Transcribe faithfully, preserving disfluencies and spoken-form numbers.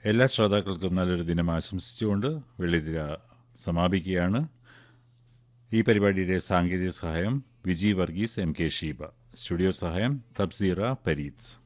എല്ലാ ശ്രോതാക്കൾക്കും നല്ലൊരു ദിനം ആശംസിച്ചുകൊണ്ട് വെള്ളിത്തിര സമാപിക്കുകയാണ്. ഈ പരിപാടിയുടെ സാങ്കേതിക സഹായം Viji Varghese, M K Sheeba. Studio സഹായം തബ്സീറ പരീത്സ്.